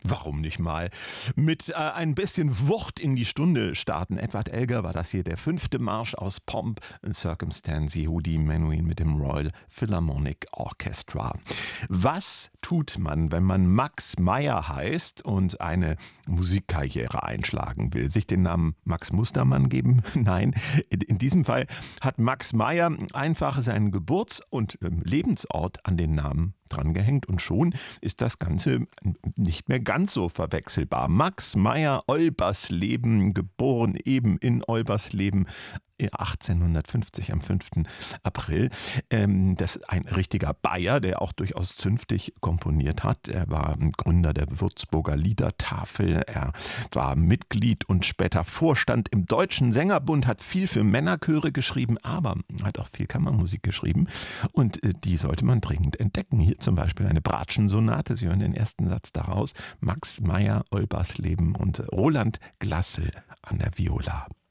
Warum nicht mal mit ein bisschen Wucht in die Stunde starten? Edward Elgar war das hier, der 5. Marsch aus Pomp and Circumstance, Yehudi Menuhin mit dem Royal Philharmonic Orchestra. Was tut man, wenn man Max Meyer heißt und eine Musikkarriere einschlagen will? Sich den Namen Max Mustermann geben? Nein, in diesem Fall hat Max Meyer einfach seinen Geburts- und Lebensort an den Namen drangehängt und schon ist das Ganze nicht mehr ganz so verwechselbar. Max Meyer, Olbersleben, geboren eben in Olbersleben 1850 am 5. April. Das ist ein richtiger Bayer, der auch durchaus zünftig komponiert hat. Er war Gründer der Würzburger Liedertafel. Er war Mitglied und später Vorstand im Deutschen Sängerbund, hat viel für Männerchöre geschrieben, aber hat auch viel Kammermusik geschrieben. Und die sollte man dringend entdecken. Hier zum Beispiel eine Bratschensonate. Sie hören den ersten Satz daraus. Max Meyer, Olbersleben und Roland Glassel an der Viola.